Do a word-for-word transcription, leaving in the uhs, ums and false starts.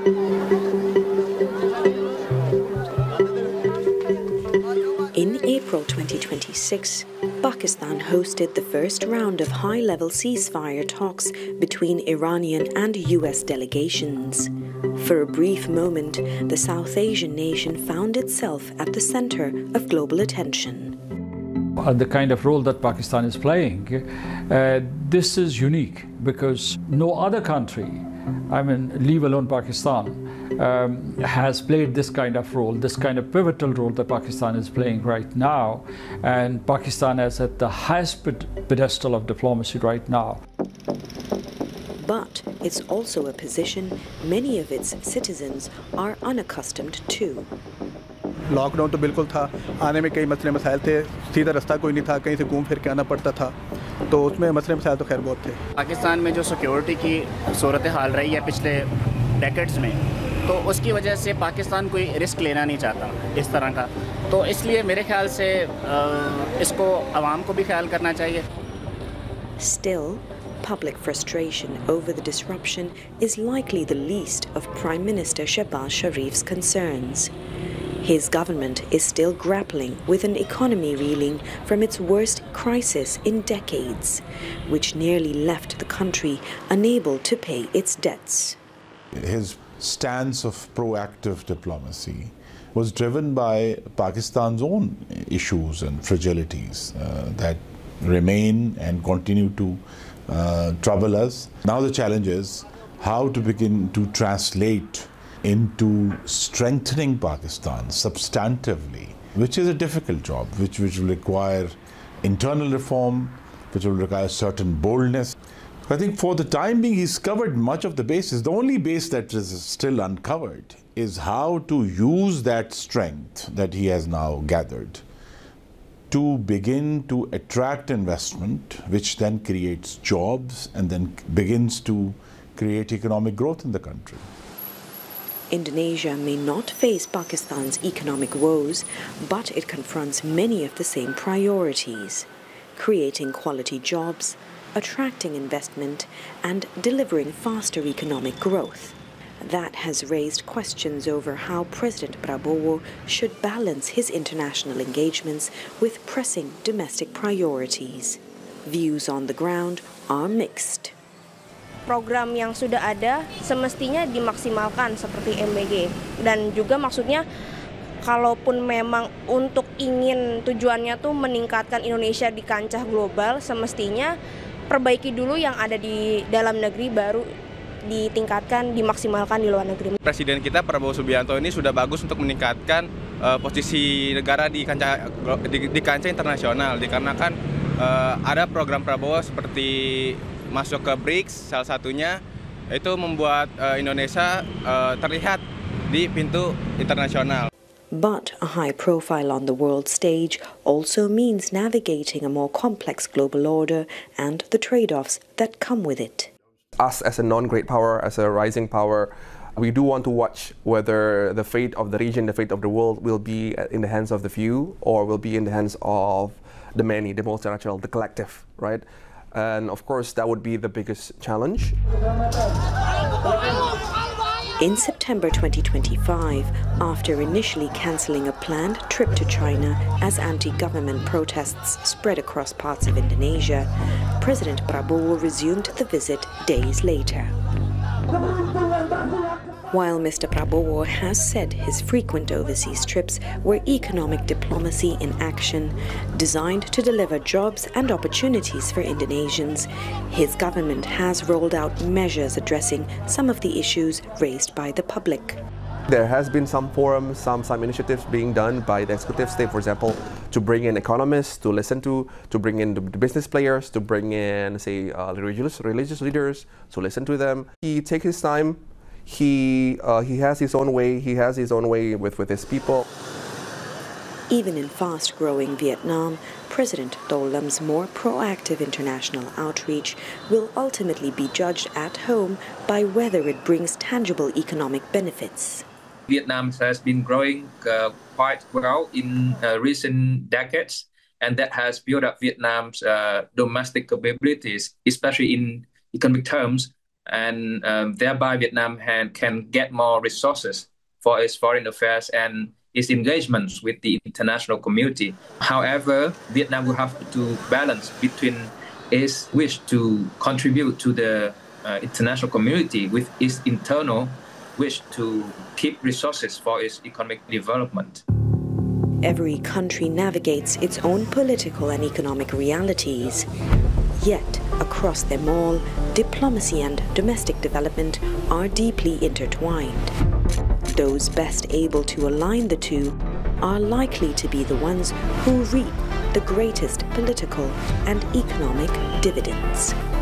In April twenty twenty-six, Pakistan hosted the first round of high-level ceasefire talks between Iranian and U S delegations. For a brief moment, the South Asian nation found itself at the center of global attention. Uh, the kind of role that Pakistan is playing, uh, this is unique because no other country, I mean, leave alone Pakistan, um, has played this kind of role, this kind of pivotal role that Pakistan is playing right now. And Pakistan is at the highest pedestal of diplomacy right now. But it's also a position many of its citizens are unaccustomed to. Lockdown तो बिल्कुल था, आने में कई मसले मसाइल थे, सीधा रास्ता कोई नहीं था, कहीं से घूम फिर के आना पड़ता था, तो उसमें मसले मसाइल तो खैर बहुत थे। पाकिस्तान में जो सिक्योरिटी की सूरत हाल रही है पिछले डेकेड्स में, तो उसकी वजह से पाकिस्तान कोई रिस्क लेना नहीं चाहता इस तरह का, तो इसलिए मेरे ख्याल से इसको आवाम को भी ख्याल करना चाहिए। Still, public frustration over the disruption is likely the least of Prime Minister Shehbaz Sharif's concerns. His government is still grappling with an economy reeling from its worst crisis in decades, which nearly left the country unable to pay its debts. His stance of proactive diplomacy was driven by Pakistan's own issues and fragilities uh, that remain and continue to uh, trouble us. Now the challenge is how to begin to translate into strengthening Pakistan substantively, which is a difficult job, which, which will require internal reform, which will require certain boldness. I think for the time being, he's covered much of the bases. The only base that is still uncovered is how to use that strength that he has now gathered to begin to attract investment, which then creates jobs and then begins to create economic growth in the country. Indonesia may not face Pakistan's economic woes, but it confronts many of the same priorities: creating quality jobs, attracting investment, and delivering faster economic growth. That has raised questions over how President Prabowo should balance his international engagements with pressing domestic priorities. Views on the ground are mixed. Program yang sudah ada semestinya dimaksimalkan seperti M B G, dan juga maksudnya kalaupun memang untuk ingin tujuannya tuh meningkatkan Indonesia di kancah global, semestinya perbaiki dulu yang ada di dalam negeri, baru ditingkatkan, dimaksimalkan di luar negeri. Presiden kita Prabowo Subianto ini sudah bagus untuk meningkatkan uh, posisi negara di kancah di, di kancah internasional, dikarenakan uh, ada program Prabowo seperti masuk ke B R I C S, salah satunya itu membuat uh, Indonesia uh, terlihat di pintu internasional. But a high profile on the world stage also means navigating a more complex global order and the trade-offs that come with it. Us as a non-great power, as a rising power, we do want to watch whether the fate of the region, the fate of the world will be in the hands of the few or will be in the hands of the many, the multinational, the collective, right? And of course, that would be the biggest challenge. In September twenty twenty-five, after initially cancelling a planned trip to China as anti-government protests spread across parts of Indonesia, President Prabowo resumed the visit days later. While Mister Prabowo has said his frequent overseas trips were economic diplomacy in action, designed to deliver jobs and opportunities for Indonesians, his government has rolled out measures addressing some of the issues raised by the public. There has been some forums, some, some initiatives being done by the executive state, for example, to bring in economists to listen to, to bring in the business players, to bring in, say, uh, religious, religious leaders, to listen to them. He takes his time. He, uh, he has his own way, he has his own way with, with his people. Even in fast-growing Vietnam, President Tô Lâm more proactive international outreach will ultimately be judged at home by whether it brings tangible economic benefits. Vietnam has been growing uh, quite well in uh, recent decades, and that has built up Vietnam's uh, domestic capabilities, especially in economic terms. and um, thereby Vietnam can, can get more resources for its foreign affairs and its engagements with the international community. However, Vietnam will have to balance between its wish to contribute to the uh, international community with its internal wish to keep resources for its economic development. Every country navigates its own political and economic realities. Yet, across them all, diplomacy and domestic development are deeply intertwined. Those best able to align the two are likely to be the ones who reap the greatest political and economic dividends.